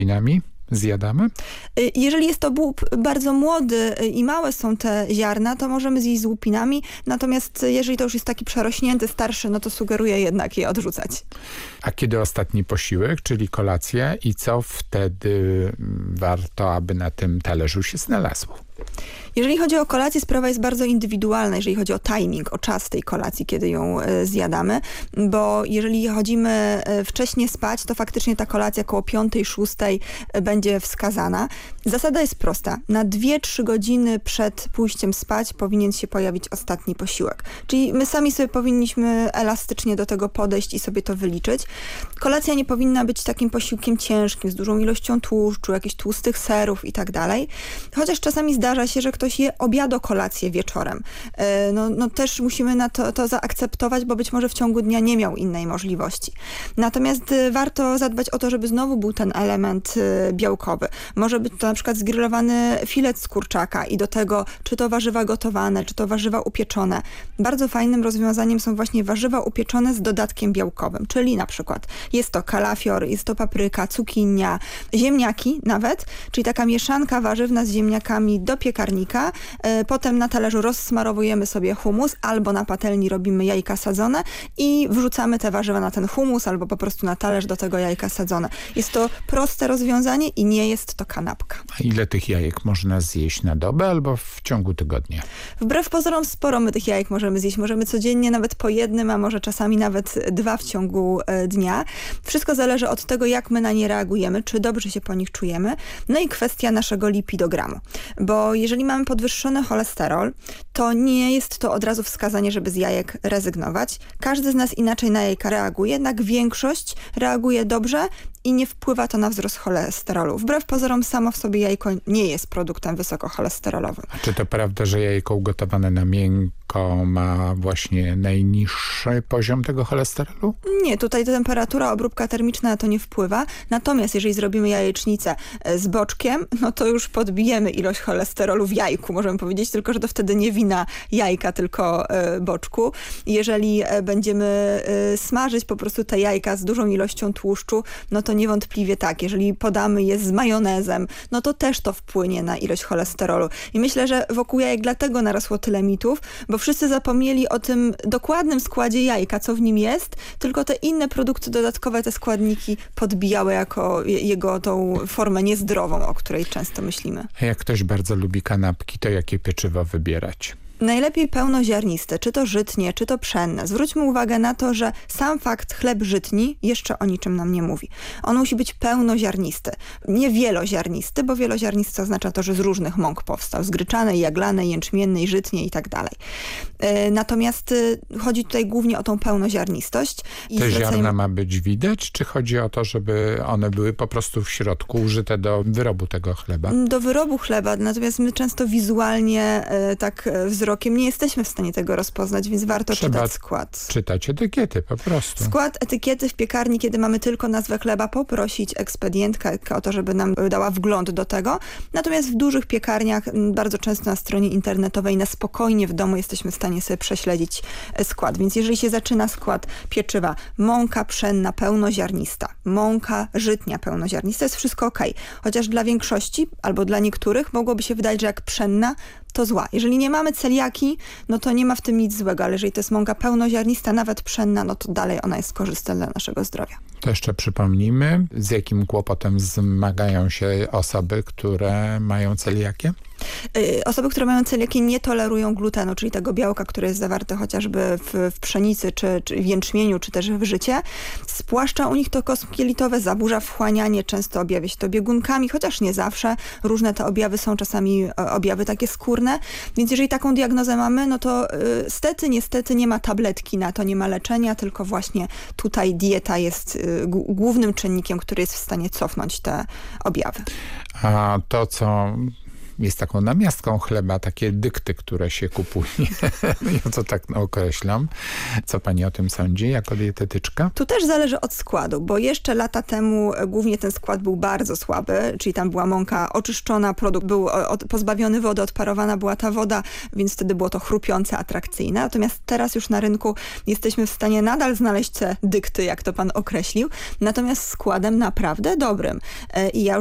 Winami zjadamy? Jeżeli jest to bób bardzo młody i małe są te ziarna, to możemy zjeść z łupinami. Natomiast jeżeli to już jest taki przerośnięty, starszy, no to sugeruję jednak je odrzucać. A kiedy ostatni posiłek, czyli kolacja i co wtedy warto, aby na tym talerzu się znalazło? Jeżeli chodzi o kolację, sprawa jest bardzo indywidualna, jeżeli chodzi o timing, o czas tej kolacji, kiedy ją zjadamy, bo jeżeli chodzimy wcześnie spać, to faktycznie ta kolacja koło 5-6 będzie wskazana. Zasada jest prosta. Na 2-3 godziny przed pójściem spać powinien się pojawić ostatni posiłek. Czyli my sami sobie powinniśmy elastycznie do tego podejść i sobie to wyliczyć. Kolacja nie powinna być takim posiłkiem ciężkim, z dużą ilością tłuszczu, jakichś tłustych serów i tak dalej. Chociaż czasami zdarza się, że ktoś je kolację wieczorem. No też musimy to zaakceptować, bo być może w ciągu dnia nie miał innej możliwości. Natomiast warto zadbać o to, żeby znowu był ten element białkowy. Może być to na przykład zgrillowany filet z kurczaka i do tego czy to warzywa gotowane, czy to warzywa upieczone. Bardzo fajnym rozwiązaniem są właśnie warzywa upieczone z dodatkiem białkowym, czyli na przykład jest to kalafior, jest to papryka, cukinia, ziemniaki nawet, czyli taka mieszanka warzywna z ziemniakami do piekarnika. Potem na talerzu rozsmarowujemy sobie hummus albo na patelni robimy jajka sadzone i wrzucamy te warzywa na ten hummus albo po prostu na talerz do tego jajka sadzone. Jest to proste rozwiązanie i nie jest to kanapka. A ile tych jajek można zjeść na dobę albo w ciągu tygodnia? Wbrew pozorom sporo my tych jajek możemy zjeść. Możemy codziennie nawet po jednym, a może czasami nawet 2 w ciągu dnia. Wszystko zależy od tego, jak my na nie reagujemy, czy dobrze się po nich czujemy. No i kwestia naszego lipidogramu. Bo jeżeli mamy podwyższony cholesterol, to nie jest to od razu wskazanie, żeby z jajek rezygnować. Każdy z nas inaczej na jajka reaguje, jednak większość reaguje dobrze i nie wpływa to na wzrost cholesterolu. Wbrew pozorom samo w sobie jajko nie jest produktem wysokocholesterolowym. A czy to prawda, że jajko ugotowane na miękko ma właśnie najniższy poziom tego cholesterolu? Nie, tutaj temperatura, obróbka termiczna na to nie wpływa. Natomiast jeżeli zrobimy jajecznicę z boczkiem, no to już podbijemy ilość cholesterolu w jajku, możemy powiedzieć, tylko że to wtedy nie wina jajka, tylko boczku. Jeżeli będziemy smażyć po prostu te jajka z dużą ilością tłuszczu, no to niewątpliwie tak. Jeżeli podamy je z majonezem, no to też to wpłynie na ilość cholesterolu. I myślę, że wokół jajek dlatego narosło tyle mitów, bo wszyscy zapomnieli o tym dokładnym składzie jajka, co w nim jest, tylko te inne produkty dodatkowe, te składniki podbijały jako jego tą formę niezdrową, o której często myślimy. A jak ktoś bardzo lubi kanapki, to jakie pieczywo wybierać? Najlepiej pełnoziarniste, czy to żytnie, czy to pszenne. Zwróćmy uwagę na to, że sam fakt chleb żytni jeszcze o niczym nam nie mówi. On musi być pełnoziarnisty. Nie wieloziarnisty, bo wieloziarnisty oznacza to, że z różnych mąk powstał. Z gryczanej, jaglanej, jęczmiennej, żytniej i tak dalej. Natomiast chodzi tutaj głównie o tą pełnoziarnistość. Te ziarna ma być widać, czy chodzi o to, żeby one były po prostu w środku użyte do wyrobu tego chleba? Do wyrobu chleba, natomiast my często wizualnie tak wzrokiem nie jesteśmy w stanie tego rozpoznać, więc warto czytać skład. Czytać etykiety po prostu. Skład etykiety w piekarni, kiedy mamy tylko nazwę chleba, poprosić ekspedientkę o to, żeby nam dała wgląd do tego. Natomiast w dużych piekarniach, bardzo często na stronie internetowej, na spokojnie w domu jesteśmy w stanie sobie prześledzić skład. Więc jeżeli się zaczyna skład pieczywa, mąka pszenna pełnoziarnista, mąka żytnia pełnoziarnista, jest wszystko okej. Chociaż dla większości albo dla niektórych mogłoby się wydać, że jak pszenna, to zła. Jeżeli nie mamy celiaki, no to nie ma w tym nic złego, ale jeżeli to jest mąka pełnoziarnista, nawet pszenna, no to dalej ona jest korzystna dla naszego zdrowia. To jeszcze przypomnijmy, z jakim kłopotem zmagają się osoby, które mają celiakię? Osoby, które mają celiakię, nie tolerują glutenu, czyli tego białka, które jest zawarte chociażby w pszenicy, czy w jęczmieniu, czy też w życie. Spłaszcza u nich to kostki jelitowe, zaburza wchłanianie, często objawia się to biegunkami, chociaż nie zawsze. Różne te objawy są, czasami objawy takie skórne. Więc jeżeli taką diagnozę mamy, no to niestety nie ma tabletki na to, nie ma leczenia, tylko właśnie tutaj dieta jest głównym czynnikiem, który jest w stanie cofnąć te objawy. A to, co jest taką namiastką chleba, takie dykty, które się kupuje. Ja to tak określam. Co pani o tym sądzi jako dietetyczka? Tu też zależy od składu, bo jeszcze lata temu głównie ten skład był bardzo słaby, czyli tam była mąka oczyszczona, produkt był pozbawiony wody, odparowana była ta woda, więc wtedy było to chrupiące, atrakcyjne. Natomiast teraz już na rynku jesteśmy w stanie nadal znaleźć te dykty, jak to pan określił, natomiast składem naprawdę dobrym. I ja